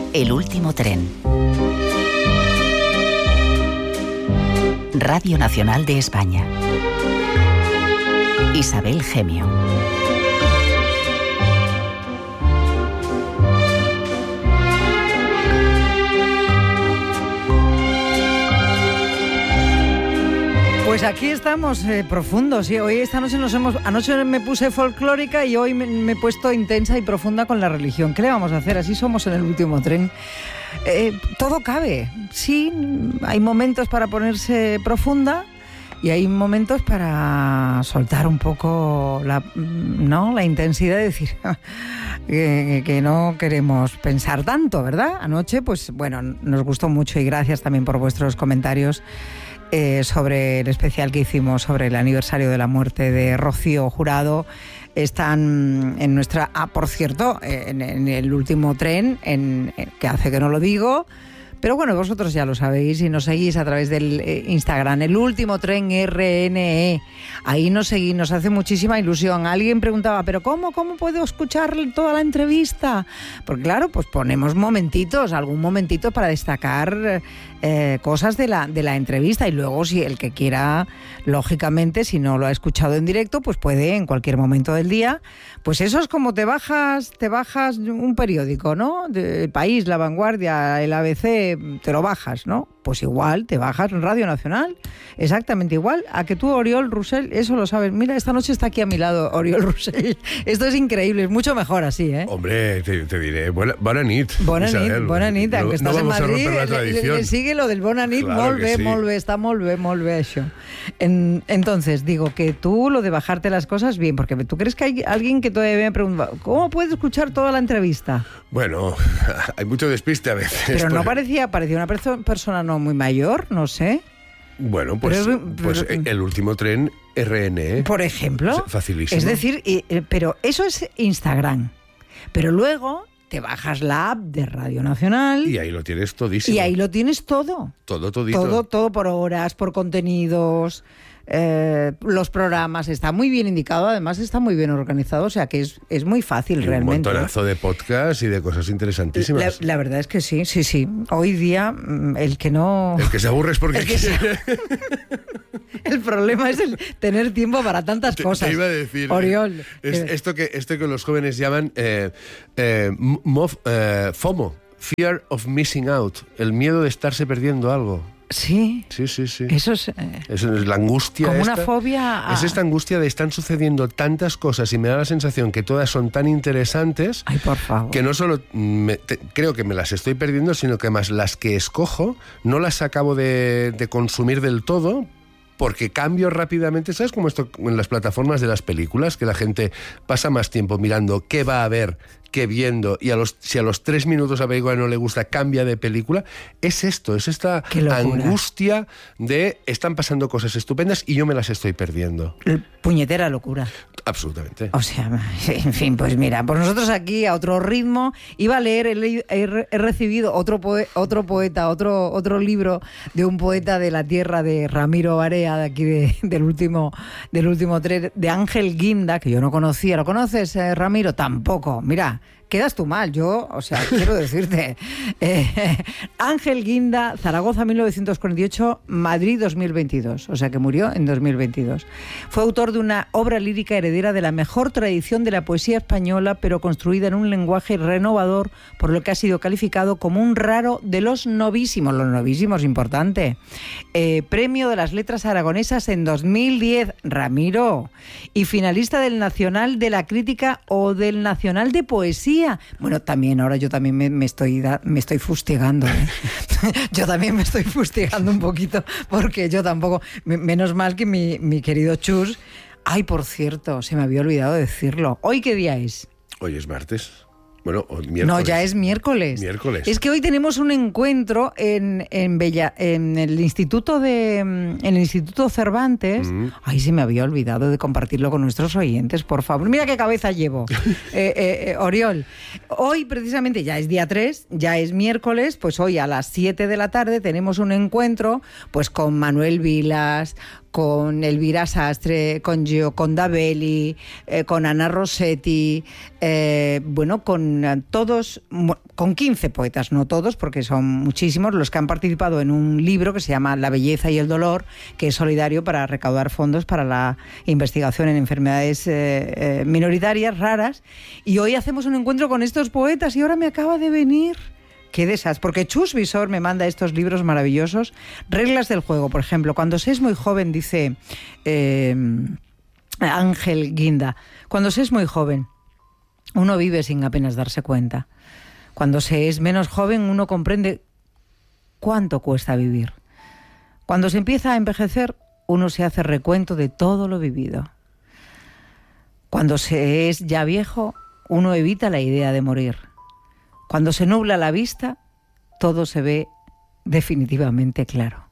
El último tren. Radio Nacional de España. Isabel Gemio. Pues aquí estamos profundos, y hoy esta noche anoche me puse folclórica y hoy me he puesto intensa y profunda con la religión. ¿Qué le vamos a hacer? Así somos en el último tren. Todo cabe. Sí, hay momentos para ponerse profunda y hay momentos para soltar un poco la intensidad de decir que no queremos pensar tanto, ¿verdad? Anoche, pues bueno, nos gustó mucho y gracias también por vuestros comentarios sobre el especial que hicimos sobre el aniversario de la muerte de Rocío Jurado. Están en nuestra... por cierto, en el último tren, que hace que no lo digo, pero bueno, vosotros ya lo sabéis y nos seguís a través del Instagram, el último tren RNE. Ahí nos seguís, nos hace muchísima ilusión. Alguien preguntaba, ¿pero cómo puedo escuchar toda la entrevista? Porque claro, pues ponemos algún momentito para destacar cosas de la entrevista, y luego si el que quiera, lógicamente, si no lo ha escuchado en directo, pues puede en cualquier momento del día. Pues eso es como te bajas un periódico, ¿no? El País, La Vanguardia, el ABC, te lo bajas, ¿no? Pues igual te bajas en Radio Nacional, exactamente igual. A que tú, Oriol Roussel, eso lo sabes. Mira, esta noche está aquí a mi lado Oriol Roussel. Esto es increíble, es mucho mejor así, ¿eh? Hombre, te diré, bona nit. Bona nit, aunque estás en Madrid, le sigue lo del bona nit, claro, molt bé, està molt bé això. Entonces, digo que tú lo de bajarte las cosas, bien, porque tú crees que hay alguien que todavía me pregunta, ¿cómo puedes escuchar toda la entrevista? Bueno, hay mucho despiste a veces. Pero no parecía una persona no muy mayor, no sé. Bueno, pues el último tren RNE. Por ejemplo. Facilísimo. Es decir, pero eso es Instagram. Pero luego te bajas la app de Radio Nacional. Y ahí lo tienes todísimo. Y ahí lo tienes todo. Todito. Todo por horas, por contenidos, los programas. Está muy bien indicado, además está muy bien organizado, o sea que es muy fácil realmente. Un montonazo de podcasts y de cosas interesantísimas. La verdad es que sí. Hoy día, el que se aburre es porque El problema es el tener tiempo para tantas cosas. Te iba a decir, Oriol. Esto que los jóvenes llaman FOMO, Fear of Missing Out, el miedo de estarse perdiendo algo. Sí. Eso es la angustia. Como una fobia. Es esta angustia de están sucediendo tantas cosas y me da la sensación que todas son tan interesantes. Ay, por favor. Que no solo creo que me las estoy perdiendo, sino que además las que escojo no las acabo de consumir del todo, porque cambio rápidamente. ¿Sabes cómo esto en las plataformas de las películas? Que la gente pasa más tiempo mirando qué va a ver que viendo, y si a los 3 minutos a película no le gusta, cambia de película. Es esta angustia de están pasando cosas estupendas y yo me las estoy perdiendo. Puñetera locura. Absolutamente. O sea, en fin, pues mira, pues nosotros aquí a otro ritmo. Iba a leer, he recibido otro libro de un poeta de la tierra, de Ramiro Barea, de aquí del último tren, de Ángel Guinda, que yo no conocía. ¿Lo conoces, Ramiro? Tampoco. Mira, quedas tú mal, quiero decirte. Ángel Guinda, Zaragoza 1948, Madrid 2022, o sea que murió en 2022. Fue autor de una obra lírica heredera de la mejor tradición de la poesía española, pero construida en un lenguaje renovador, por lo que ha sido calificado como un raro de los novísimos. Los novísimos, importante. Premio de las Letras Aragonesas en 2010, Ramiro, y finalista del Nacional de la Crítica o del Nacional de Poesía. Bueno, también ahora yo también me estoy fustigando, ¿eh? Yo también me estoy fustigando un poquito, porque yo tampoco, menos mal que mi querido Chus. Ay, por cierto, se me había olvidado decirlo. ¿Hoy qué día es? Hoy es martes. Bueno, miércoles. No, ya es miércoles. Es que hoy tenemos un encuentro en el Instituto Cervantes. Ay, se me había olvidado de compartirlo con nuestros oyentes, por favor. Mira qué cabeza llevo, Oriol. Hoy precisamente ya es día 3, ya es miércoles, pues hoy a las 7 de la tarde tenemos un encuentro pues con Manuel Vilas, con Elvira Sastre, con Gioconda Belli, con Ana Rossetti, con todos, con 15 poetas, no todos, porque son muchísimos los que han participado en un libro que se llama La belleza y el dolor, que es solidario para recaudar fondos para la investigación en enfermedades minoritarias, raras. Y hoy hacemos un encuentro con estos poetas y ahora me acaba de venir... Qué desastre, porque Chus Visor me manda estos libros maravillosos. Reglas del juego, por ejemplo. Cuando se es muy joven, dice Ángel Guinda, cuando se es muy joven, uno vive sin apenas darse cuenta. Cuando se es menos joven, uno comprende cuánto cuesta vivir. Cuando se empieza a envejecer, uno se hace recuento de todo lo vivido. Cuando se es ya viejo, uno evita la idea de morir. Cuando se nubla la vista, todo se ve definitivamente claro.